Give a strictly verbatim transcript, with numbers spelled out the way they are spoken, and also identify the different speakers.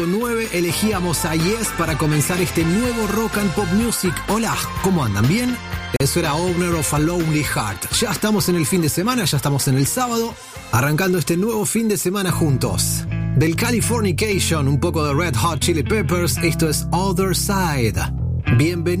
Speaker 1: nueve elegíamos a Yes para comenzar este nuevo Rock and Pop Music. Hola, ¿cómo andan? ¿Bien? Eso era Owner of a Lonely Heart. Ya estamos en el fin de semana, ya estamos en el sábado, arrancando este nuevo fin de semana juntos. Del Californication, un poco de Red Hot Chili Peppers, esto es Other Side. Bienvenido.